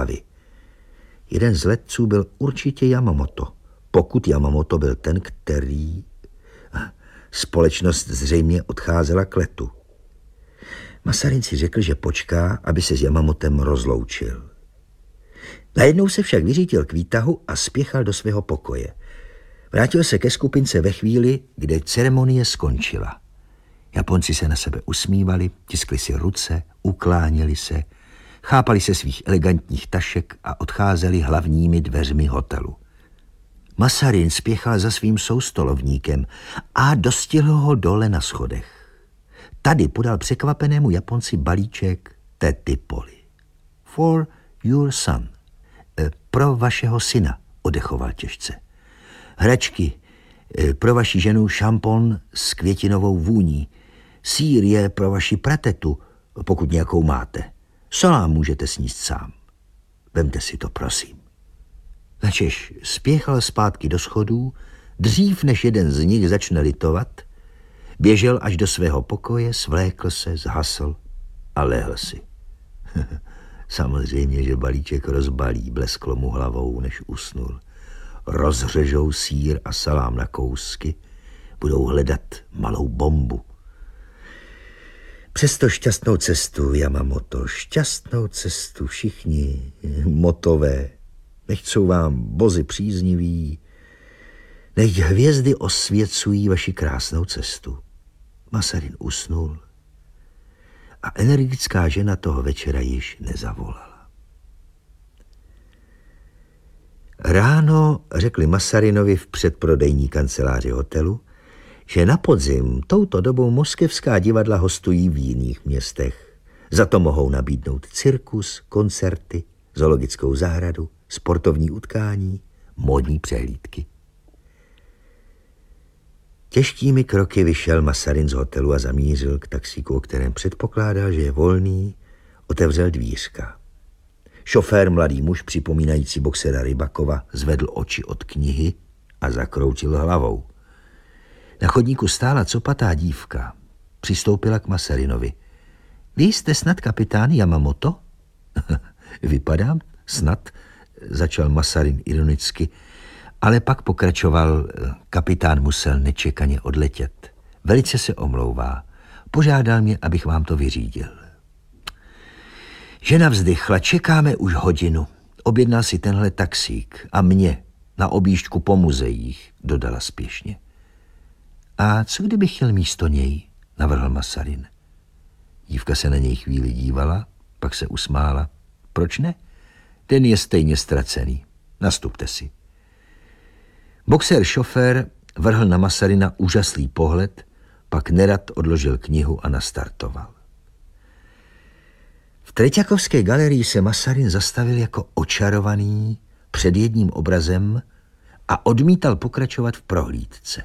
hlavy. Jeden z letců byl určitě Yamamoto, pokud Yamamoto byl ten, který... Společnost zřejmě odcházela k letu. Masarin si řekl, že počká, aby se s Yamamotem rozloučil. Najednou se však vyřítil k výtahu a spěchal do svého pokoje. Vrátil se ke skupince ve chvíli, kde ceremonie skončila. Japonci se na sebe usmívali, tiskli si ruce, ukláněli se, chápali se svých elegantních tašek a odcházeli hlavními dveřmi hotelu. Masarin spěchal za svým soustolovníkem a dostihl ho dole na schodech. Tady podal překvapenému Japonci balíček Tety Polly. For your son. Pro vašeho syna, odechoval těžce. Hračky, pro vaši ženu šampon s květinovou vůní. Sýr je pro vaši pratetu, pokud nějakou máte. Salám můžete sníst sám. Vemte si to, prosím. Načež spěchal zpátky do schodů, dřív než jeden z nich začne litovat, běžel až do svého pokoje, svlékl se, zhasl a lehl si. Samozřejmě, že balíček rozbalí, blesklo mu hlavou, než usnul. Rozřežou sýr a salám na kousky, budou hledat malou bombu. Přesto šťastnou cestu, Yamamoto, šťastnou cestu, všichni motové, nechť jsou vám bozy přízniví, nechť hvězdy osvěcují vaši krásnou cestu. Masarin usnul a energická žena toho večera již nezavolala. Ráno řekli Masarinovi v předprodejní kanceláři hotelu, že na podzim touto dobou moskevská divadla hostují v jiných městech. Za to mohou nabídnout cirkus, koncerty, zoologickou zahradu, sportovní utkání, módní přehlídky. Těžkými kroky vyšel Masarin z hotelu a zamířil k taxíku, o kterém předpokládal, že je volný, otevřel dvířka. Šofér, mladý muž připomínající boxera Rybakova, zvedl oči od knihy a zakroutil hlavou. Na chodníku stála copatá dívka. Přistoupila k Masarinovi. Vy jste snad kapitán Yamamoto? Vypadám snad, začal Masarin ironicky, ale pak pokračoval, kapitán musel nečekaně odletět. Velice se omlouvá. Požádal mě, abych vám to vyřídil. Žena vzdychla, čekáme už hodinu. Objednal si tenhle taxík a mě na objížďku po muzeích, dodala spěšně. A co kdybych chtěl místo něj, navrhl Masarin. Dívka se na něj chvíli dívala, pak se usmála. Proč ne? Den je stejně ztracený. Nastupte si. Boxer šofér vrhl na Masarina úžaslý pohled, pak nerad odložil knihu a nastartoval. V Treťakovské galerii se Masarin zastavil jako očarovaný před jedním obrazem a odmítal pokračovat v prohlídce.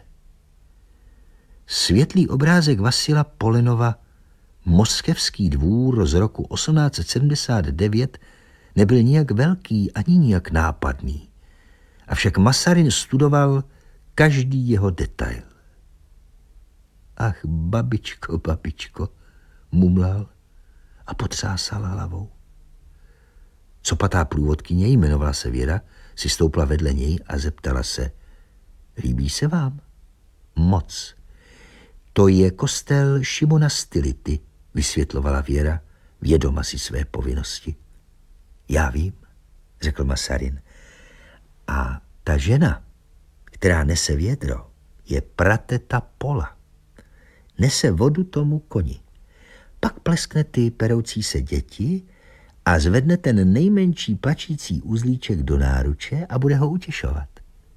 Světlý obrázek Vasila Polenova Moskevský dvůr z roku 1879 nebyl nijak velký ani nijak nápadný. Avšak Masarin studoval každý jeho detail. Ach, babičko, mumlal a potřásal hlavou. Copatá průvodkyně, jmenovala se Věra, si stoupla vedle něj a zeptala se, líbí se vám? Moc. To je kostel Šimona Stylity, vysvětlovala Věra, vědoma si své povinnosti. Já vím, řekl Masarin. A ta žena, která nese vědro, je prateta Pola. Nese vodu tomu koni. Pak pleskne ty peroucí se děti a zvedne ten nejmenší plačící uzlíček do náruče a bude ho utěšovat.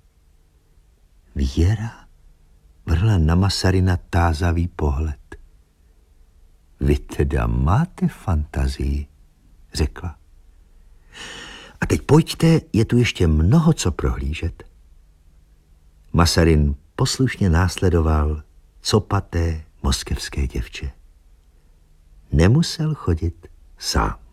Věra vrhla na Masarina tázavý pohled. Vy teda máte fantazii, řekla. A teď pojďte, je tu ještě mnoho co prohlížet. Masarin poslušně následoval copaté moskevské děvče. Nemusel chodit sám.